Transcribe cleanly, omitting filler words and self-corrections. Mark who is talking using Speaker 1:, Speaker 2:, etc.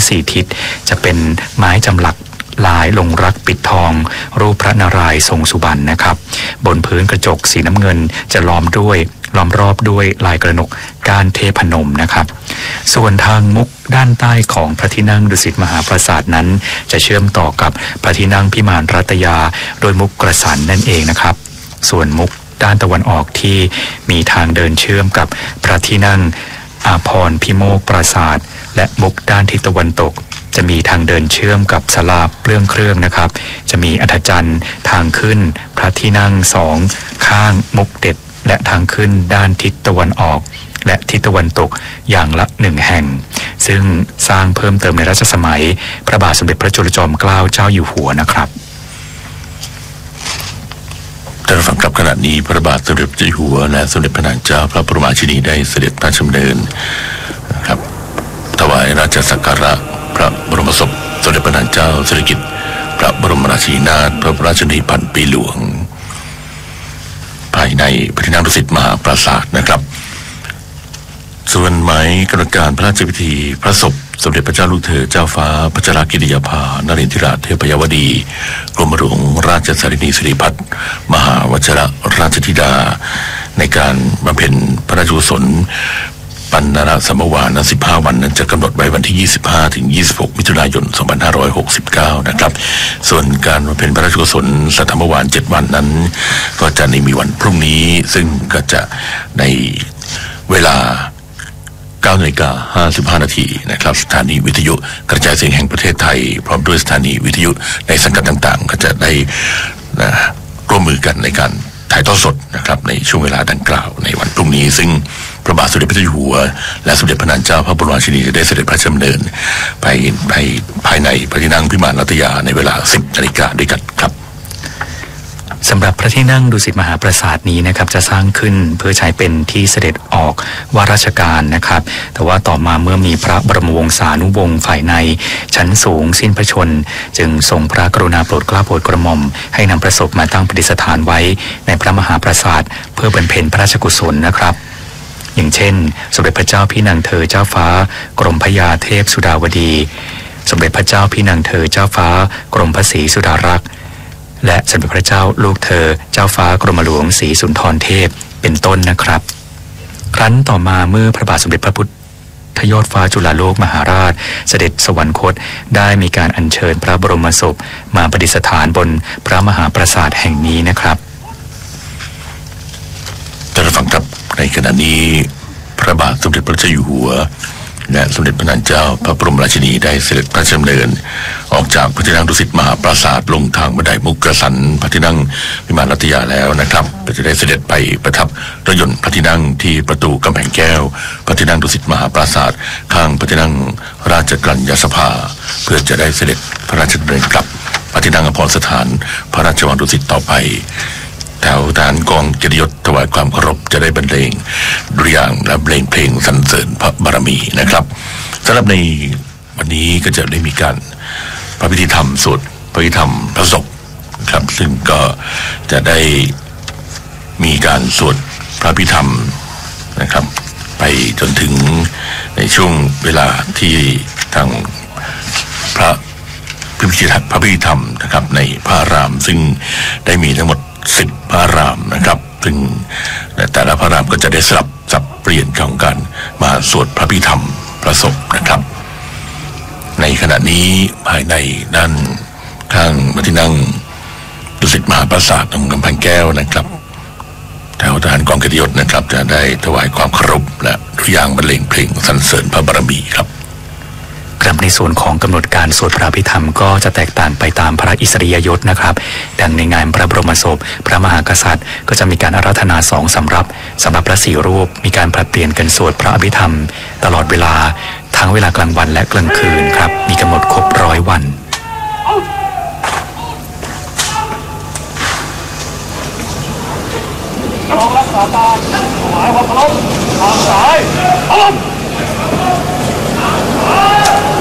Speaker 1: สี่ทิศจะเป็นไม้จำหลักลายลงรักปิดทองรูปพระนารายณ์ทรงสุบรรณนะครับบนพื้นกระจกสีน้ำเงินจะล้อมรอบด้วยลายกระหนกก้านเทพนมนะครับส่วนทางมุกด้านใต้ของพระที่นั่งดุสิตมหาปราสาทนั้นจะเชื่อมต่อกับพระที่นั่งพิมานรัตยาโดยมุกกระสันนั่นเองนะครับส่วนมุกด้านตะวันออกที่มีทางเดินเชื่อมกับพระที่นั่งอาภรณ์พิโมกปราสาทและมุกด้านทิศตะวันตกจะมีทางเดินเชื่อมกับศาลาเปลื้องเครื่องนะครับจะมีอัฐจันทร์ทางขึ้นพระที่นั่งสองข้างมุกเด็ดและทางขึ้นด้านทิศตะวันออกและทิศตะวันตกอย่างละ1แห่งซึ่งสร้างเพิ่มเติมในรัชสมัยพระบาทสมเด็จพระจุลจอมเกล้าเจ้าอยู่หัวนะครับ
Speaker 2: ท่านฟังกับขณะนี้พระบาทสมเด็จพระเจ้าอยู่หัวและสมเด็จพระนางเจ้าพระบรมราชินีได้เสด็จพระราชดำเนินนะครับถวายราชสักการะพระบรมศพสมเด็จพระนางเจ้าสิริกิติ์พระบรมราชินีนาถพระราชนีพันปีหลวงภายในพระที่นั่งดุสิตมหาปราสาทนะครับส่วนหมายกำหนดการพระราชพิธีพระศพสมเด็จพระเจ้าลูกเธอเจ้าฟ้าพัชรกิติยาภานรินทิราชเทพยวดีกรมหลวงราชสารินีสิริพัฒน์มหาวชิรราชธิดาในการบำเพ็ญพระราชกุศลปัณณรสัมภวาน15 วันนั้นจะกำหนดไว้วันที่25 ถึง 26 มิถุนายน 2569นะครับส่วนการบำเพ็ญพระราชกุศลสัทธรรมวาน7 วันนั้นก็จะมีวันพรุ่งนี้ซึ่งก็จะในเวลา9:55 นาทีนะครับสถานีวิทยุกระจายเสียงแห่งประเทศไทยพร้อมด้วยสถานีวิทยุในสังกัดต่างๆก็จะได้ร่วมมือกันในการถ่ายทอดสดนะครับในช่วงเวลาดังกล่าวในวันพรุ่งนี้ซึ่งพระบาทสมเด็จพระเจ้าอยู่หัวและสมเด็จพระนางเจ้าพระบรมราชินีจะได้เสด็จพระราชดำเนินไปภายในพระที่นั่งพิมานรัตยาในเวลา 10 นาฬิกาด้วยกันครับ
Speaker 1: สำหรับพระที่นั่งดุสิตมหาปราสาทนี้นะครับจะสร้างขึ้นเพื่อใช้เป็นที่เสด็จออกว่าราชการนะครับแต่ว่าต่อมาเมื่อมีพระบรมวงศานุวงศ์ฝ่ายในชั้นสูงสิ้นพระชนจึงทรงพระกรุณาโปรดเกล้าโปรดกระหม่อมให้นำพระศพมาตั้งประดิษฐานไว้ในพระมหาปราสาทเพื่อบำเพ็ญพระราชกุศลนะครับอย่างเช่นสมเด็จพระเจ้าพี่นางเธอเจ้าฟ้ากรมพระยาเทพสุดาวดีสมเด็จพระเจ้าพี่นางเธอเจ้าฟ้ากรมพระศรีสุดารักษ์และสมเด็จพระเจ้าลูกเธอเจ้าฟ้ากรมหลวงศรีสุนทรเทพเป็นต้นนะครับครั้นต่อมาเมื่อพระบาทสมเด็จพระพุทธยอดฟ้าจุฬาโลกมหาราชเสด็จสวรรคตได้มีการอัญเชิญพระบรมศพมาประดิษฐานบนพระมหาปราสาทแห่งนี้นะครับ
Speaker 2: ท่านฟังครับในขณะนี้พระบาทสมเด็จพระเจ้าอยู่หัวและสมเด็จพระนางเจ้าพระบรมราชินีได้เสด็จพระราชดำเนินออกจากพระที่นั่งดุสิตมหาปราสาทลงทางบันไดมุกกระสันพระที่นั่งพิมานรัตยาแล้วนะครับจะได้เสด็จไปประทับรถยนต์พระที่นั่งที่ประตูกำแพงแก้วพระที่นั่งดุสิตมหาปราสาทข้างพระที่นั่งราชกัญญาสภาเพื่อจะได้เสด็จพระราชดำเนินกลับพระที่นั่งอภรสถานพระราชวังดุสิตต่อไปแถวทหารกองเกียรติยศถวายความเคารพจะได้บรรเลงดุริยางค์และเพลงสรรเสริญพระบารมีนะครับสำหรับในวันนี้ก็จะได้มีการพระพิธีธรรมสวดพระพิธีธรรมพระศพครับซึ่งก็จะได้มีการสวดพระพิธีธรรมนะครับไปจนถึงในช่วงเวลาที่ทางพระพิธีธรรมนะครับในพระอารามซึ่งได้มีทั้งหมด10 พระอารามนะครับซึ่งแต่ละพระอารามก็จะได้สับเปลี่ยนของการมาสวดพระพิธรรมพระศพนะครับในขณะนี้ภายในด้านข้างพระที่นั่งดุสิตมหาปราสาทตรงกำแพงแก้วนะครับแถวทหารกองเกียรติยศนะครับจะได้ถวายความเคารพและดุริยางค์บรรเลงเพลงสรรเสริญพระบารมีครับ
Speaker 1: ในส่วนของกำหนดการสวดพระพิธรรมก็จะแตกต่างไปตามพระอิสริยยศนะครับดังในงานพระบรมศพพระมหากษัตริย์ก็จะมีการอาราธนา2 สำหรับพระ4 รูปมีการผลัดเปลี่ยนกันสวดพระอภิธรรมตลอดเวลาทั้งเวลากลางวันและกลางคืนครับมีกำหนดครบ100 วันรักษาตาถวายความเคารพทางซ้ายพร้อม